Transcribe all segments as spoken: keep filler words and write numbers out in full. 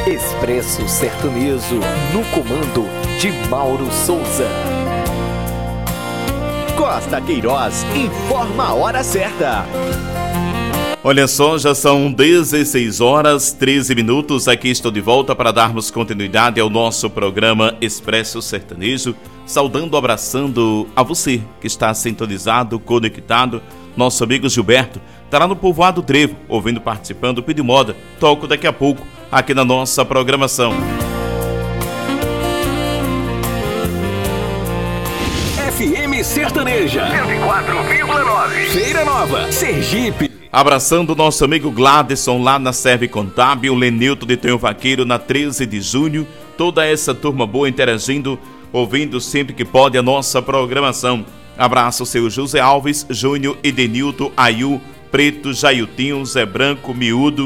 Expresso Sertanejo, no comando de Mauro Souza. Costa Queiroz informa a hora certa. Olha só, já são dezesseis horas, treze minutos. Aqui estou de volta para darmos continuidade ao nosso programa Expresso Sertanejo. Saudando, abraçando a você que está sintonizado, conectado. Nosso amigo Gilberto está lá no Povoado Trevo, ouvindo, participando, pediu moda. Toco daqui a pouco aqui na nossa programação. F M Sertaneja cento e quatro vírgula nove, Feira Nova, Sergipe. Abraçando o nosso amigo Gladson lá na Serve Contábil, Lenilton de Tenho Vaqueiro na treze de junho, toda essa turma boa interagindo, ouvindo sempre que pode a nossa programação. Abraço seu José Alves, Júnior, Edenilton, Ayu, Preto, Jailtinho, Zé Branco, Miúdo.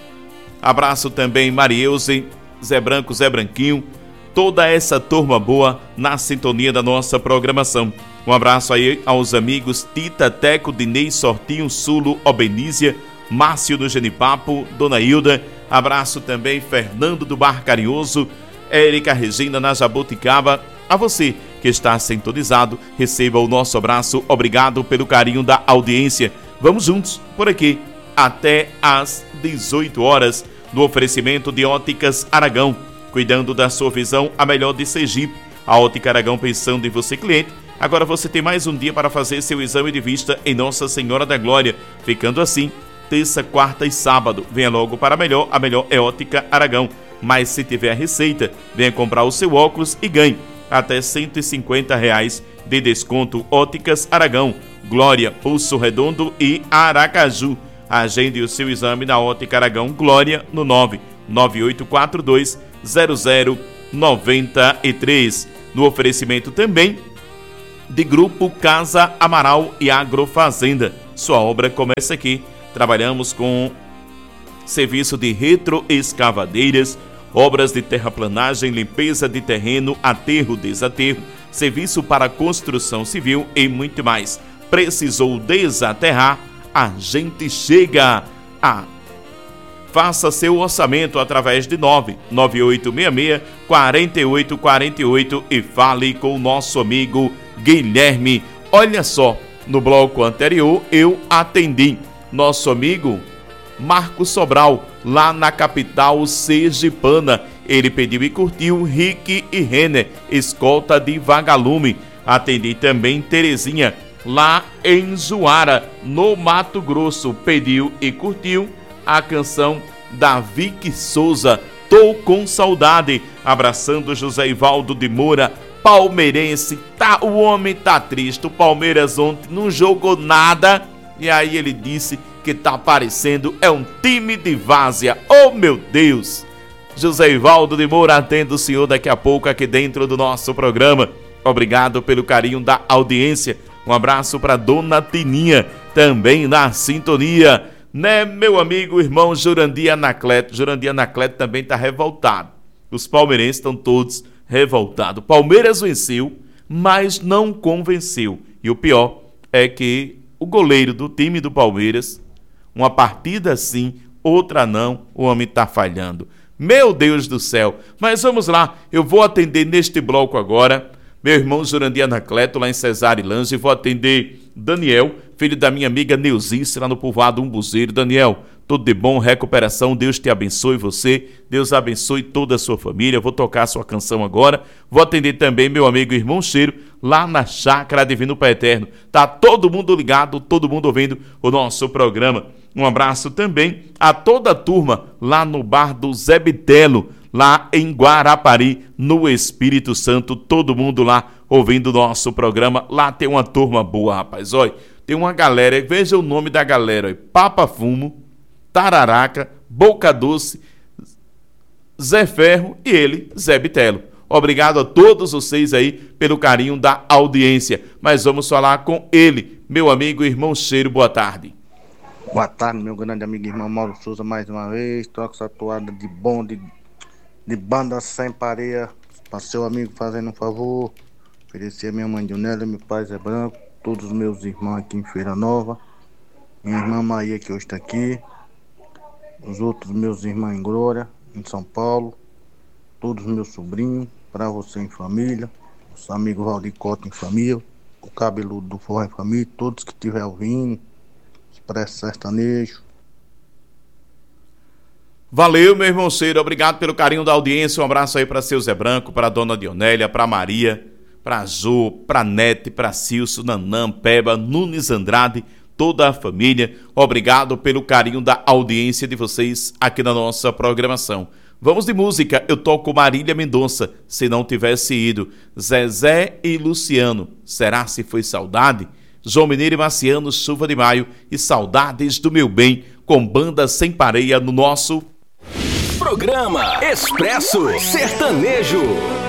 Abraço também Marieuze, Zé Branco, Zé Branquinho, toda essa turma boa na sintonia da nossa programação. Um abraço aí aos amigos Tita, Teco, Dinei, Sortinho, Sulo, Obenísia, Márcio do Genipapo, Dona Hilda. Abraço também Fernando do Bar Carinhoso, Érica Regina na Jaboticaba. A você que está sintonizado, receba o nosso abraço. Obrigado pelo carinho da audiência. Vamos juntos por aqui até às dezoito horas no oferecimento de Óticas Aragão, cuidando da sua visão, a melhor de Sergipe. A Ótica Aragão pensando em você, cliente. Agora você tem mais um dia para fazer seu exame de vista em Nossa Senhora da Glória. Ficando assim, terça, quarta e sábado. Venha logo para a melhor, a melhor é Ótica Aragão. Mas se tiver a receita, venha comprar o seu óculos e ganhe até cento e cinquenta reais de desconto. Óticas Aragão, Glória, Pulso Redondo e Aracaju. Agende o seu exame na Ótica Aragão Glória no nove nove oito quatro dois zero zero nove três. No oferecimento também de Grupo Casa Amaral e Agrofazenda. Sua obra começa aqui. Trabalhamos com serviço de retroescavadeiras, obras de terraplanagem, limpeza de terreno, aterro, desaterro, serviço para construção civil e muito mais. Precisou desaterrar? A gente chega a... Faça seu orçamento através de nove nove oito seis seis, quatro oito quatro oito e fale com o nosso amigo Guilherme. Olha só, no bloco anterior eu atendi nosso amigo Marco Sobral, lá na capital sergipana. Ele pediu e curtiu Rick e Renner, escolta de vagalume. Atendi também Terezinha, lá em Zuara, no Mato Grosso. Pediu e curtiu a canção da Vicky Souza, Tô com Saudade. Abraçando José Ivaldo de Moura, palmeirense. Tá, o homem tá triste. O Palmeiras ontem não jogou nada. E aí ele disse que tá parecendo é um time de várzea. Oh, meu Deus! José Ivaldo de Moura atende o senhor daqui a pouco aqui dentro do nosso programa. Obrigado pelo carinho da audiência. Um abraço para Dona Tininha, também na sintonia. Né, meu amigo, irmão Jurandir Anacleto. Jurandir Anacleto também tá revoltado. Os palmeirenses estão todos revoltados. Palmeiras venceu, mas não convenceu. E o pior é que o goleiro do time do Palmeiras, uma partida sim, outra não, o homem tá falhando. Meu Deus do céu. Mas vamos lá, eu vou atender neste bloco agora meu irmão Jurandir Anacleto, lá em Cesarilândia, e vou atender Daniel, filho da minha amiga Neuzice, lá no povoado Umbuzeiro. Daniel, tudo de bom, recuperação, Deus te abençoe você, Deus abençoe toda a sua família. Vou tocar a sua canção agora. Vou atender também meu amigo Irmão Cheiro, lá na Chácara Divino Pai Eterno. Tá todo mundo ligado, todo mundo ouvindo o nosso programa. Um abraço também a toda a turma lá no bar do Zé Bitelo, lá em Guarapari, no Espírito Santo. Todo mundo lá ouvindo o nosso programa. Lá tem uma turma boa, rapaz. Olha, tem uma galera, veja o nome da galera: olha, Papa Fumo, Tararaca, Boca Doce, Zé Ferro e ele, Zé Bitelo. Obrigado a todos vocês aí pelo carinho da audiência. Mas vamos falar com ele, meu amigo Irmão Cheiro. Boa tarde. Boa tarde, meu grande amigo irmão Mauro Souza, mais uma vez. Troca essa toada de bom, de, de banda sem pareia para seu amigo, fazendo um favor. Oferecer a minha mãe Dionela, meu pai Zé Branco, todos os meus irmãos aqui em Feira Nova, minha irmã Maria que hoje está aqui, os outros meus irmãos em Glória, em São Paulo, todos os meus sobrinhos, para você em família, os amigos Valdir Cota em família, o cabeludo do Forró em família, todos que estiver ouvindo, Expresso Sertanejo. Valeu, meu irmão Ciro, obrigado pelo carinho da audiência. Um abraço aí para seu Zé Branco, para dona Dionélia, para Maria, para Azul, para Nete, para Cilso, Nanã, Peba, Nunes Andrade, toda a família. Obrigado pelo carinho da audiência de vocês aqui na nossa programação. Vamos de música, eu toco Marília Mendonça, Se Não Tivesse Ido. Zezé e Luciano, Será Se Foi Saudade? João Mineiro e Marciano, Chuva de Maio e Saudades do Meu Bem, com Banda Sem Pareia no nosso programa Expresso Sertanejo.